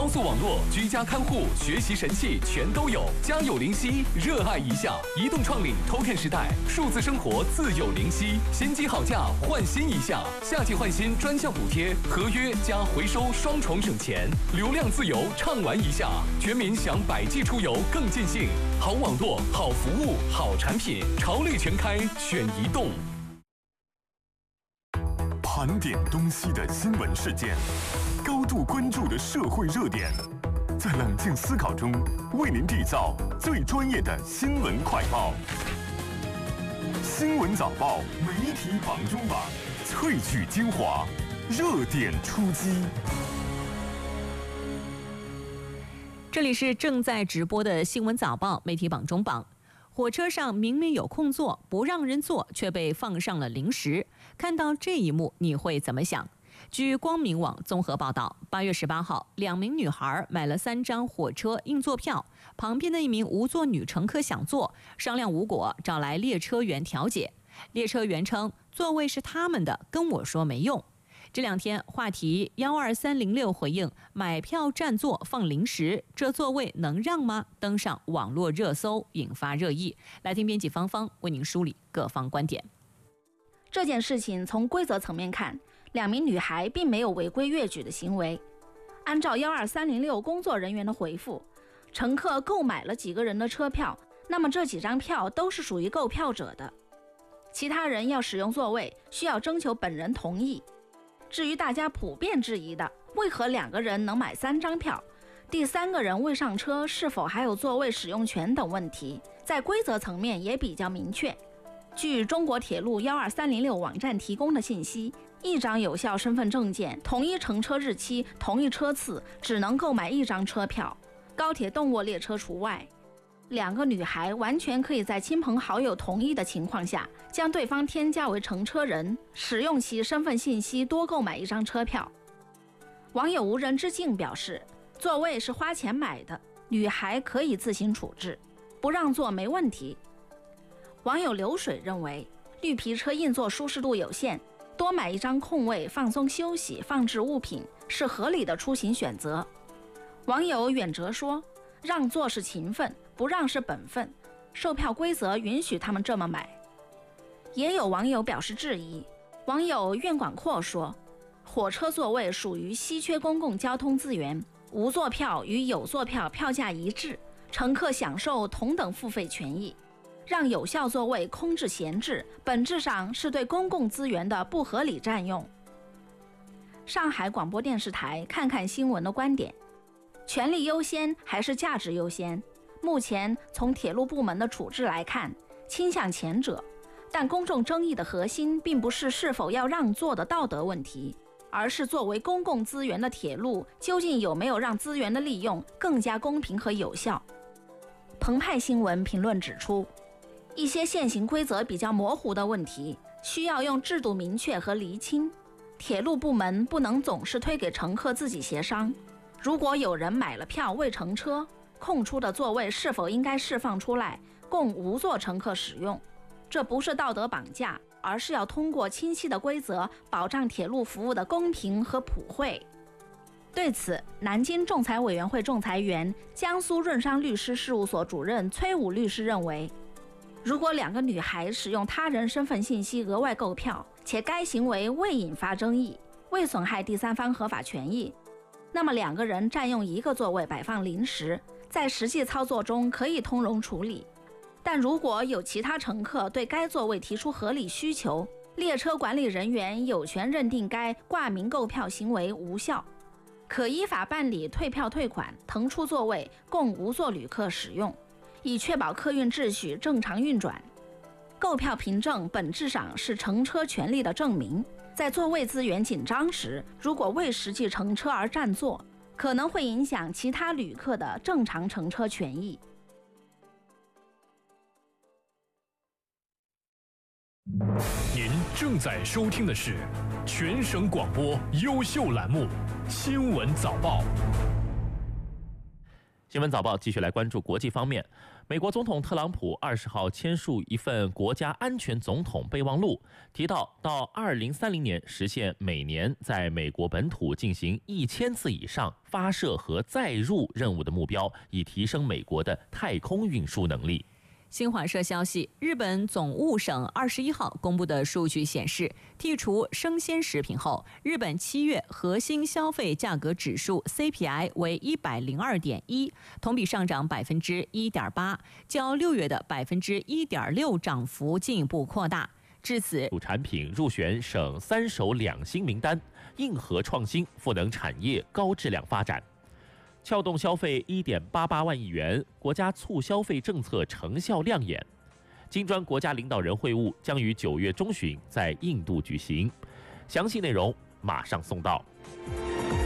高速网络、居家看护、学习神器全都有。家有灵犀，热爱一下。移动创领 Token 时代，数字生活自有灵犀。新机好价，换新一下。夏季换新专项补贴，合约加回收双重省钱。流量自由，畅玩一下。全民享百 G 出游更尽兴。好网络，好服务，好产品，潮类全开，选移动。 盘点东西的新闻事件，高度关注的社会热点，在冷静思考中，为您缔造最专业的新闻快报。新闻早报媒体榜中榜，萃取精华，热点出击。 这里是正在直播的新闻早报媒体榜中榜。火车上明明有空座，不让人坐，却被放上了零食。看到这一幕，你会怎么想？据光明网综合报道，8月18号，2名女孩买了3张火车硬座票，旁边的一名无座女乘客想坐，商量无果，找来列车员调解。列车员称座位是他们的，跟我说没用。这2天话题12306回应买票占座放零食，这座位能让吗？登上网络热搜，引发热议。来听编辑芳芳为您梳理各方观点。 这件事情从规则层面看，2名女孩并没有违规越矩的行为。按照12306工作人员的回复，乘客购买了几个人的车票，那么这几张票都是属于购票者的，其他人要使用座位需要征求本人同意。至于大家普遍质疑的为何2个人能买3张票，第3个人未上车是否还有座位使用权等问题，在规则层面也比较明确。据中国铁路12306网站提供的信息，一张有效身份证件、同一乘车日期、同一车次，只能购买1张车票，高铁动卧列车除外。2个女孩完全可以在亲朋好友同意的情况下，将对方添加为乘车人，使用其身份信息多购买1张车票。网友无人之境表示，座位是花钱买的，女孩可以自行处置，不让座没问题。网友流水认为，绿皮车硬座舒适度有限，多买1张空位放松休息、放置物品是合理的出行选择。网友远哲说，让座是情分，不让是本分，售票规则允许他们这么买。也有网友表示质疑，网友愿广阔说，火车座位属于稀缺公共交通资源，无座票与有座票票价一致，乘客享受同等付费权益，让有效座位空置闲置，本质上是对公共资源的不合理占用。上海广播电视台看看新闻的观点，权力优先还是价值优先？目前从铁路部门的处置来看，倾向前者，但公众争议的核心并不是是否要让座的道德问题，而是作为公共资源的铁路究竟有没有让资源的利用更加公平和有效。澎湃新闻评论指出，一些现行规则比较模糊的问题，需要用制度明确和厘清。铁路部门不能总是推给乘客自己协商。如果有人买了票未乘车，空出的座位是否应该释放出来，供无座乘客使用？这不是道德绑架，而是要通过清晰的规则保障铁路服务的公平和普惠。对此，南京仲裁委员会仲裁员、江苏润商律师事务所主任崔武律师认为，如果2个女孩使用他人身份信息额外购票，且该行为未引发争议，未损害第三方合法权益，那么2个人占用1个座位摆放零食，在实际操作中可以通融处理。但如果有其他乘客对该座位提出合理需求，列车管理人员有权认定该挂名购票行为无效，可依法办理退票退款，腾出座位供无座旅客使用，以确保客运秩序正常运转。购票凭证本质上是乘车权利的证明，在座位资源紧张时，如果为实际乘车而占座，可能会影响其他旅客的正常乘车权益。 您正在收听的是全省广播优秀栏目《新闻早报》。 新闻早报继续来关注国际方面。美国总统特朗普20号签署一份国家安全总统备忘录，提到到2030年实现每年在美国本土进行1000次以上发射和载入任务的目标，以提升美国的太空运输能力。 新华社消息，日本总务省21号公布的数据显示，剔除生鲜食品后，日本7月核心消费价格指数 CPI 为102.1，同比上涨1.8%，较6月的1.6%涨幅进一步扩大。至此， 产品入选省3手2星名单，硬核创新、赋能产业高质量发展。撬动消费1.88万亿元，国家促消费政策成效亮眼。金砖国家领导人会晤将于9月中旬在印度举行，详细内容马上送到。